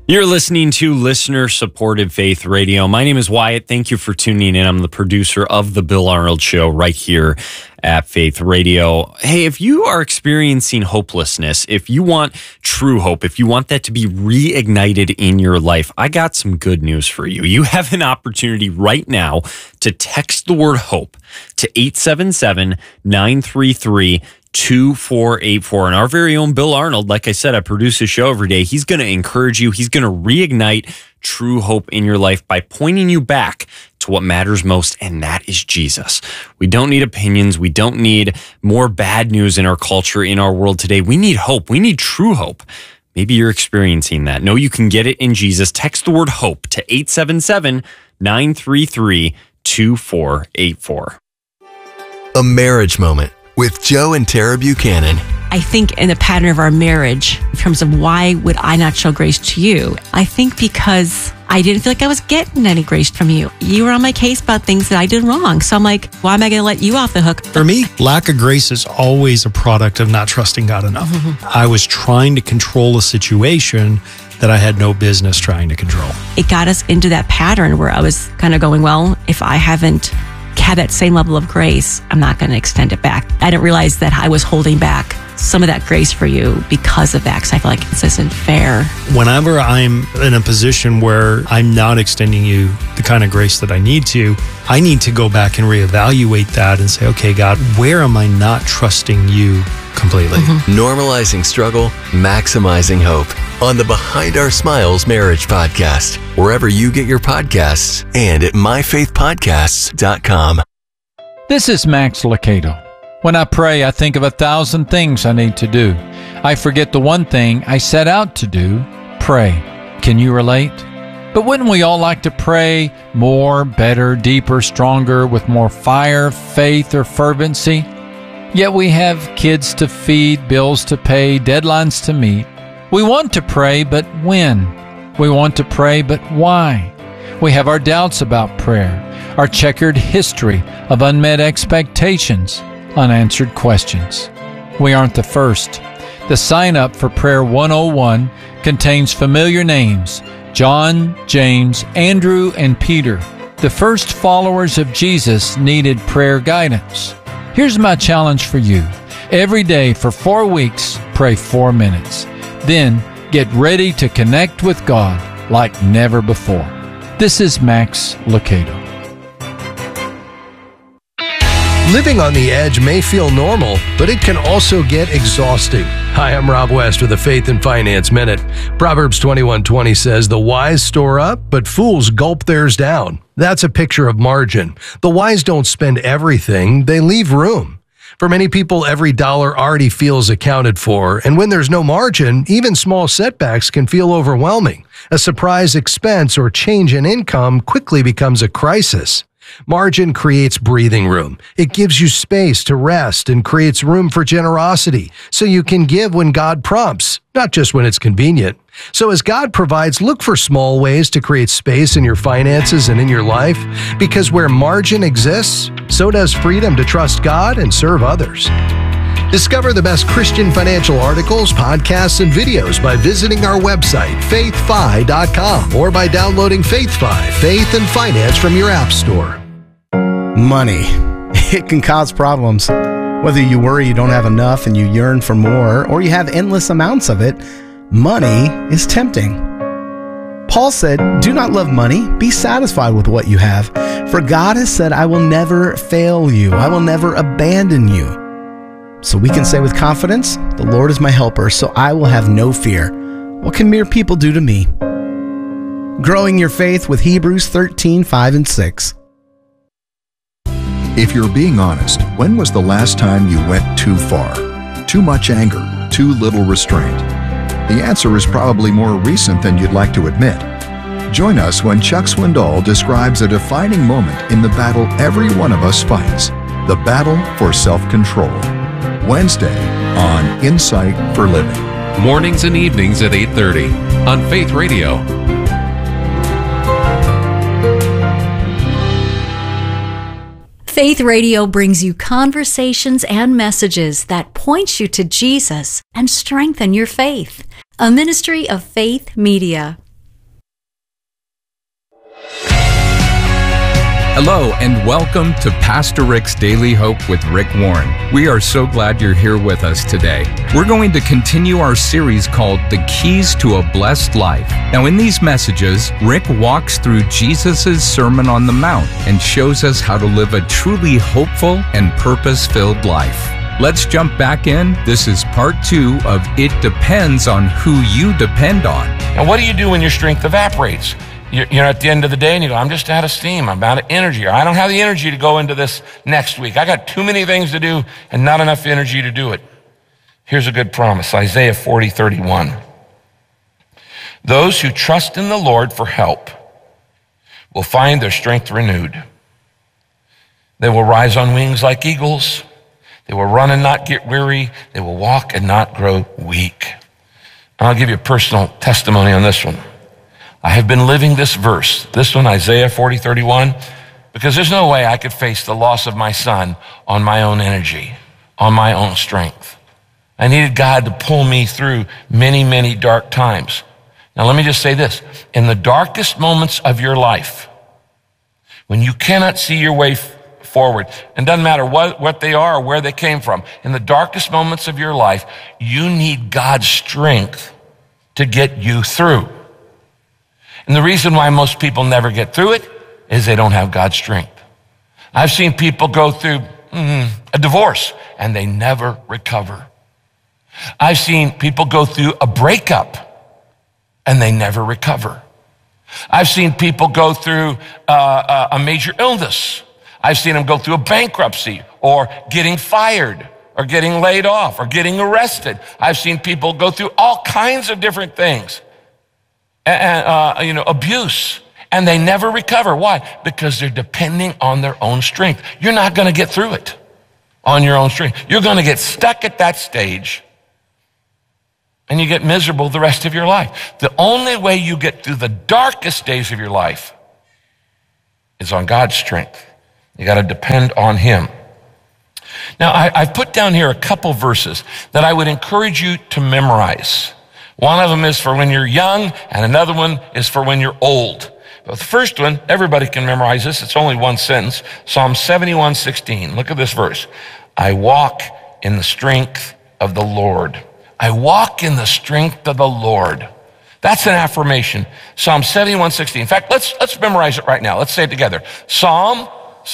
You're listening to listener-supported Faith Radio. My name is Wyatt. Thank you for tuning in. I'm the producer of The Bill Arnold Show right here at Faith Radio. Hey, if you are experiencing hopelessness, if you want true hope, if you want that to be reignited in your life, I got some good news for you. You have an opportunity right now to text the word HOPE to 877-933-2484. And our very own Bill Arnold, like I said, I produce a show every day. He's going to encourage you. He's going to reignite true hope in your life by pointing you back to what matters most, and that is Jesus. We don't need opinions. We don't need more bad news in our culture, in our world today. We need hope. We need true hope. Maybe you're experiencing that. No, you can get it in Jesus. Text the word HOPE to 877-933-2484. A Marriage Moment with Joe and Tara Buchanan. I think in the pattern of our marriage, in terms of why would I not show grace to you? I think because I didn't feel like I was getting any grace from you. You were on my case about things that I did wrong. So I'm like, why am I going to let you off the hook? For me, lack of grace is always a product of not trusting God enough. Mm-hmm. I was trying to control a situation that I had no business trying to control. It got us into that pattern where I was kind of going, well, if I haven't had that same level of grace, I'm not going to extend it back. I didn't realize that I was holding back some of that grace for you because of that, because I feel like this isn't fair. Whenever I'm in a position where I'm not extending you the kind of grace that I need to go back and reevaluate that and say, okay, God, where am I not trusting you completely? Mm-hmm. Normalizing struggle, maximizing hope on the Behind Our Smiles Marriage Podcast, wherever you get your podcasts and at myfaithpodcasts.com. This is Max Lucado. When I pray, I think of 1,000 things I need to do. I forget the one thing I set out to do, pray. Can you relate? But wouldn't we all like to pray more, better, deeper, stronger, with more fire, faith, or fervency? Yet we have kids to feed, bills to pay, deadlines to meet. We want to pray, but when? We want to pray, but why? We have our doubts about prayer, our checkered history of unmet expectations, unanswered questions. We aren't the first. The sign-up for Prayer 101 contains familiar names: John, James, Andrew, and Peter. The first followers of Jesus needed prayer guidance. Here's my challenge for you. Every day for 4 weeks, pray 4 minutes. Then get ready to connect with God like never before. This is Max Lucado. Living on the edge may feel normal, but it can also get exhausting. Hi, I'm Rob West with the Faith and Finance Minute. Proverbs 21:20 says, "The wise store up, but fools gulp theirs down." That's a picture of margin. The wise don't spend everything, they leave room. For many people, every dollar already feels accounted for, and when there's no margin, even small setbacks can feel overwhelming. A surprise expense or change in income quickly becomes a crisis. Margin creates breathing room. It gives you space to rest and creates room for generosity, so you can give when God prompts, not just when it's convenient. So as God provides, look for small ways to create space in your finances and in your life, because where margin exists, so does freedom to trust God and serve others. Discover the best Christian financial articles, podcasts, and videos by visiting our website, faithfi.com, or by downloading FaithFi, Faith and Finance, from your app store. Money. It can cause problems. Whether you worry you don't have enough and you yearn for more, or you have endless amounts of it, money is tempting. Paul said, "Do not love money. Be satisfied with what you have. For God has said, I will never fail you. I will never abandon you." So we can say with confidence, "The Lord is my helper, so I will have no fear. What can mere people do to me?" Growing your faith with Hebrews 13:5 and 6. If you're being honest, when was the last time you went too far? Too much anger, too little restraint? The answer is probably more recent than you'd like to admit. Join us when Chuck Swindoll describes a defining moment in the battle every one of us fights, the battle for self-control. Wednesday on Insight for Living. Mornings and evenings at 8:30 on Faith Radio. Faith Radio brings you conversations and messages that point you to Jesus and strengthen your faith. A ministry of Faith Media. Hello and welcome to Pastor Rick's Daily Hope with Rick Warren. We are so glad you're here with us today. We're going to continue our series called The Keys to a Blessed Life. Now in these messages, Rick walks through Jesus' Sermon on the Mount and shows us how to live a truly hopeful and purpose-filled life. Let's jump back in. This is part 2 of It Depends on Who You Depend On. And what do you do when your strength evaporates? You're at the end of the day and you go, I'm just out of steam, I'm out of energy, or I don't have the energy to go into this next week. I got too many things to do and not enough energy to do it. Here's a good promise, Isaiah 40:31. Those who trust in the Lord for help will find their strength renewed. They will rise on wings like eagles. They will run and not get weary. They will walk and not grow weak. I'll give you a personal testimony on this one. I have been living this verse, this one, Isaiah 40:31, because there's no way I could face the loss of my son on my own energy, on my own strength. I needed God to pull me through many, many dark times. Now let me just say this, in the darkest moments of your life, when you cannot see your way forward, and doesn't matter what they are or where they came from, in the darkest moments of your life, you need God's strength to get you through. And the reason why most people never get through it is they don't have God's strength. I've seen people go through a divorce and they never recover. I've seen people go through a breakup and they never recover. I've seen people go through a major illness. I've seen them go through a bankruptcy or getting fired or getting laid off or getting arrested. I've seen people go through all kinds of different things. Abuse, and they never recover. Why? Because they're depending on their own strength. You're not going to get through it on your own strength. You're going to get stuck at that stage, and you get miserable the rest of your life. The only way you get through the darkest days of your life is on God's strength. You got to depend on Him. Now, I've put down here a couple verses that I would encourage you to memorize. One of them is for when you're young, and another one is for when you're old. But the first one, everybody can memorize this. It's only one sentence. Psalm 71:16. Look at this verse. I walk in the strength of the Lord. I walk in the strength of the Lord. That's an affirmation. Psalm 71:16. In fact, let's memorize it right now. Let's say it together. Psalm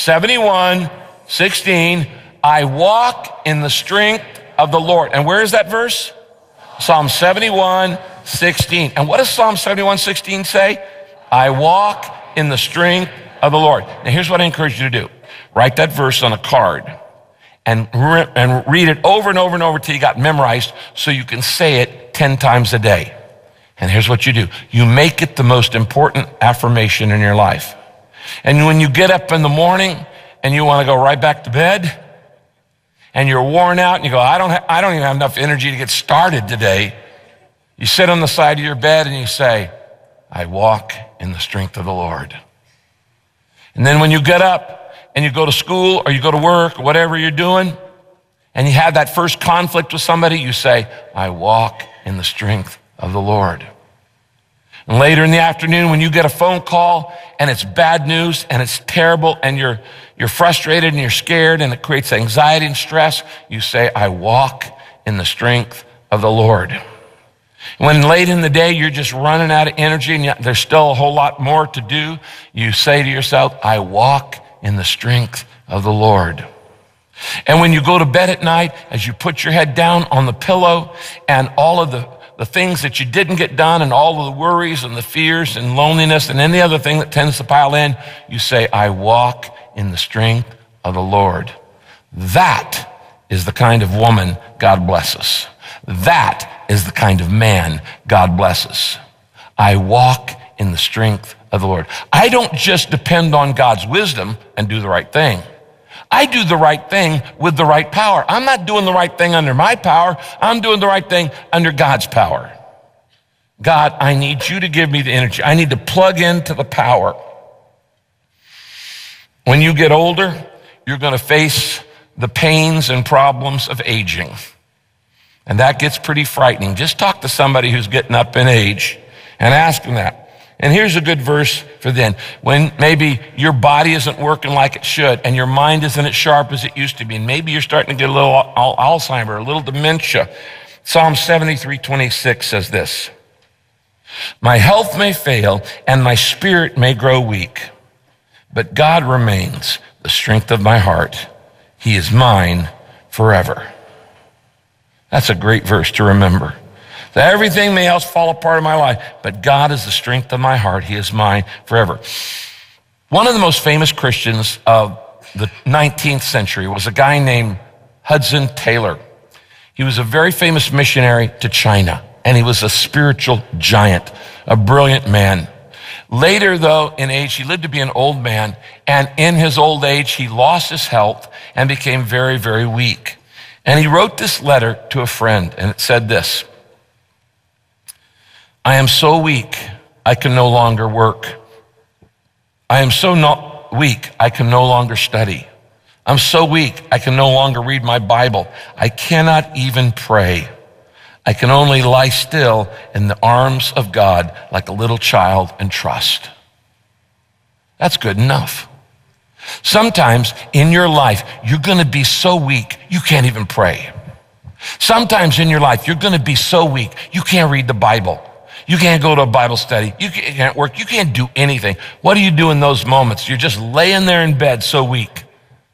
71:16. I walk in the strength of the Lord. And where is that verse? Psalm 71:16. And what does Psalm 71:16 say? I walk in the strength of the Lord. Now here's what I encourage you to do. Write that verse on a card and read it over and over and over till you got memorized so you can say it 10 times a day. And here's what you do. You make it the most important affirmation in your life. And when you get up in the morning and you want to go right back to bed, and you're worn out and you go, I don't even have enough energy to get started today. You sit on the side of your bed and you say, I walk in the strength of the Lord. And then when you get up and you go to school or you go to work or whatever you're doing, and you have that first conflict with somebody, you say, I walk in the strength of the Lord. And later in the afternoon, when you get a phone call and it's bad news and it's terrible and you're frustrated and you're scared and it creates anxiety and stress, you say, I walk in the strength of the Lord. When late in the day you're just running out of energy and there's still a whole lot more to do, you say to yourself, I walk in the strength of the Lord. And when you go to bed at night, as you put your head down on the pillow and all of the things that you didn't get done and all of the worries and the fears and loneliness and any other thing that tends to pile in, you say, I walk in the strength of the Lord. That is the kind of woman God blesses. That is the kind of man God blesses. I walk in the strength of the Lord. I don't just depend on God's wisdom and do the right thing. I do the right thing with the right power. I'm not doing the right thing under my power. I'm doing the right thing under God's power. God, I need you to give me the energy. I need to plug into the power. When you get older, you're going to face the pains and problems of aging. And that gets pretty frightening. Just talk to somebody who's getting up in age and ask them that. And here's a good verse for then, when maybe your body isn't working like it should and your mind isn't as sharp as it used to be, and maybe you're starting to get a little Alzheimer, a little dementia. Psalm 73:26 says this, "My health may fail and my spirit may grow weak, but God remains the strength of my heart. He is mine forever." That's a great verse to remember. That everything may else fall apart in my life, but God is the strength of my heart. He is mine forever. One of the most famous Christians of the 19th century was a guy named Hudson Taylor. He was a very famous missionary to China, and he was a spiritual giant, a brilliant man. Later, though, in age, he lived to be an old man, and in his old age, he lost his health and became very, very weak. And he wrote this letter to a friend, and it said this, "I am so weak, I can no longer work. I am so weak, I can no longer study. I'm so weak, I can no longer read my Bible. I cannot even pray. I can only lie still in the arms of God like a little child and trust." That's good enough. Sometimes in your life, you're going to be so weak, you can't even pray. Sometimes in your life, you're going to be so weak, you can't read the Bible. You can't go to a Bible study. You can't work. You can't do anything. What do you do in those moments? You're just laying there in bed so weak.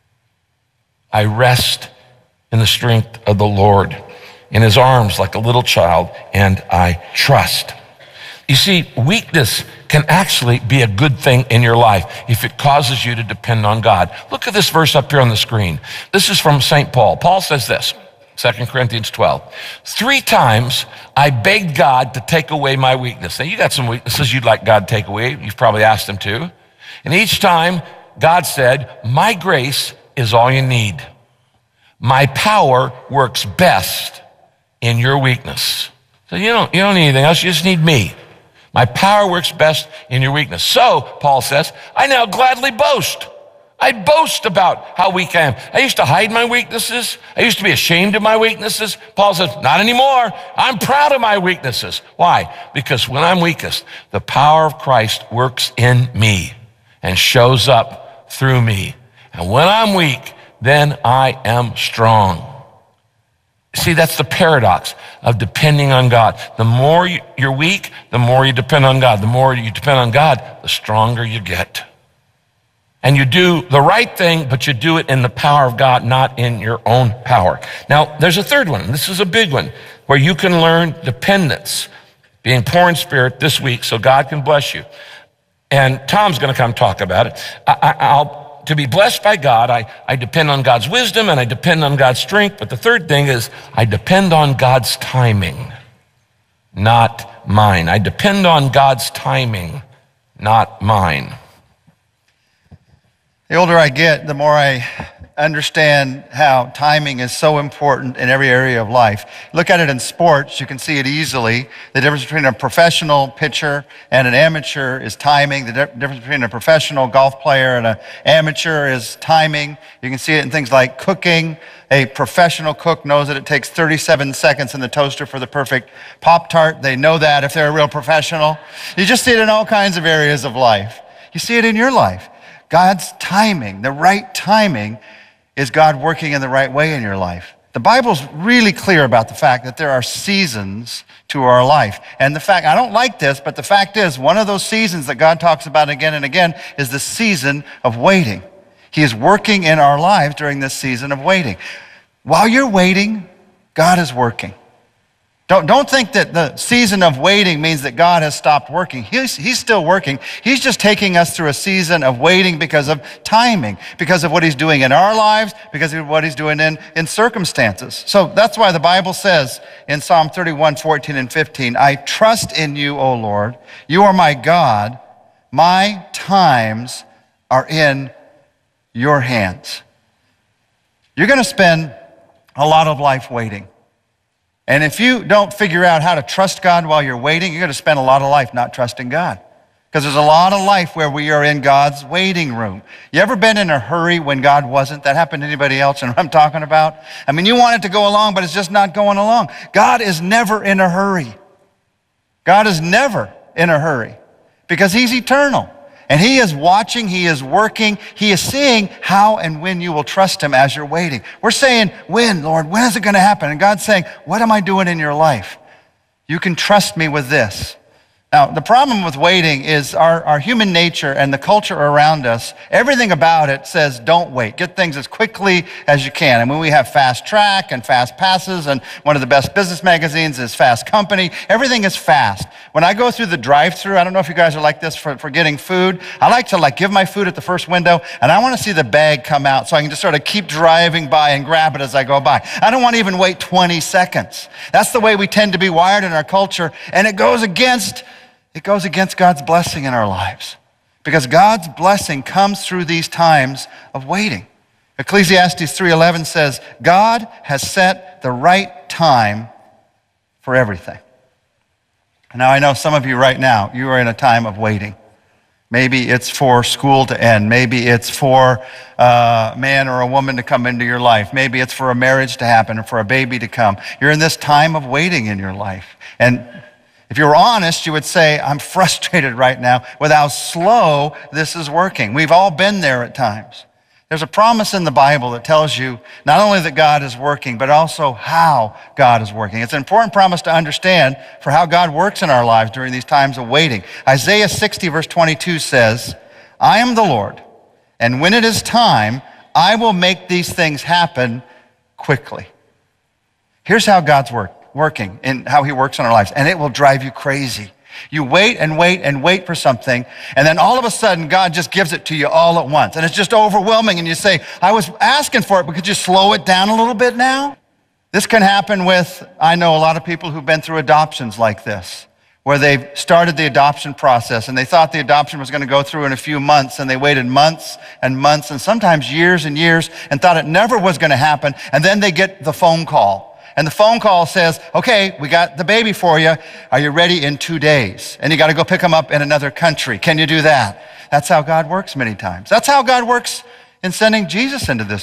I rest in the strength of the Lord, in his arms like a little child, and I trust. You see, weakness can actually be a good thing in your life if it causes you to depend on God. Look at this verse up here on the screen. This is from St. Paul. Paul says this, 2 Corinthians 12. "3 times I begged God to take away my weakness." Now, you got some weaknesses you'd like God to take away. You've probably asked him to. And each time God said, "My grace is all you need. My power works best in your weakness." So you don't need anything else. You just need me. My power works best in your weakness. So, Paul says, I now gladly boast. I boast about how weak I am. I used to hide my weaknesses. I used to be ashamed of my weaknesses. Paul says, not anymore. I'm proud of my weaknesses. Why? Because when I'm weakest, the power of Christ works in me and shows up through me. And when I'm weak, then I am strong. See, that's the paradox of depending on God. The more you're weak, the more you depend on God. The more you depend on God, the stronger you get. And you do the right thing, but you do it in the power of God, not in your own power. Now, there's a third one. This is a big one where you can learn dependence, being poor in spirit this week so God can bless you. And Tom's going to come talk about it. To be blessed by God, I depend on God's wisdom and I depend on God's strength. But the third thing is I depend on God's timing, not mine. I depend on God's timing, not mine. The older I get, the more I understand how timing is so important in every area of life. Look at it in sports, you can see it easily. The difference between a professional pitcher and an amateur is timing. The difference between a professional golf player and an amateur is timing. You can see it in things like cooking. A professional cook knows that it takes 37 seconds in the toaster for the perfect Pop-Tart. They know that if they're a real professional. You just see it in all kinds of areas of life. You see it in your life. God's timing, the right timing, is God working in the right way in your life. The Bible's really clear about the fact that there are seasons to our life. And the fact, I don't like this, but the fact is, one of those seasons that God talks about again and again is the season of waiting. He is working in our lives during this season of waiting. While you're waiting, God is working. Don't think that the season of waiting means that God has stopped working. He's still working. He's just taking us through a season of waiting because of timing, because of what he's doing in our lives, because of what he's doing in circumstances. So that's why the Bible says in Psalm 31, 14 and 15, I trust in you, O Lord. You are my God. My times are in your hands. You're going to spend a lot of life waiting. And if you don't figure out how to trust God while you're waiting, you're going to spend a lot of life not trusting God. Because there's a lot of life where we are in God's waiting room. You ever been in a hurry when God wasn't? That happened to anybody else? And what I'm talking about? I mean, you want it to go along, but it's just not going along. God is never in a hurry. God is never in a hurry. because he's eternal. And he is watching, he is working, he is seeing how and when you will trust him as you're waiting. We're saying, when, Lord, when is it going to happen? And God's saying, what am I doing in your life? You can trust me with this. Now, the problem with waiting is our human nature and the culture around us, everything about it says don't wait. Get things as quickly as you can. And when we have Fast Track and Fast Passes, and one of the best business magazines is Fast Company, everything is fast. When I go through the drive-thru, I don't know if you guys are like this for getting food. I like to give my food at the first window, and I want to see the bag come out so I can just sort of keep driving by and grab it as I go by. I don't want to even wait 20 seconds. That's the way we tend to be wired in our culture, and it goes against God's blessing in our lives, because God's blessing comes through these times of waiting. Ecclesiastes 3:11 says, God has set the right time for everything. Now, I know some of you right now, you are in a time of waiting. Maybe it's for school to end. Maybe it's for a man or a woman to come into your life. Maybe it's for a marriage to happen or for a baby to come. You're in this time of waiting in your life. And if you were honest, you would say, I'm frustrated right now with how slow this is working. We've all been there at times. There's a promise in the Bible that tells you not only that God is working, but also how God is working. It's an important promise to understand for how God works in our lives during these times of waiting. Isaiah 60 verse 22 says, I am the Lord, and when it is time, I will make these things happen quickly. Here's how God's working and how he works in our lives, and it will drive you crazy. You wait and wait and wait for something, and then all of a sudden God just gives it to you all at once, and it's just overwhelming, and you say, I was asking for it, but could you slow it down a little bit now? This can happen with, I know a lot of people who've been through adoptions like this, where they've started the adoption process, and they thought the adoption was going to go through in a few months, and they waited months and months, and sometimes years and years, and thought it never was going to happen, and then they get the phone call. And the phone call says, okay, we got the baby for you. Are you ready in 2 days? And you got to go pick them up in another country. Can you do that? That's how God works many times. That's how God works in sending Jesus into this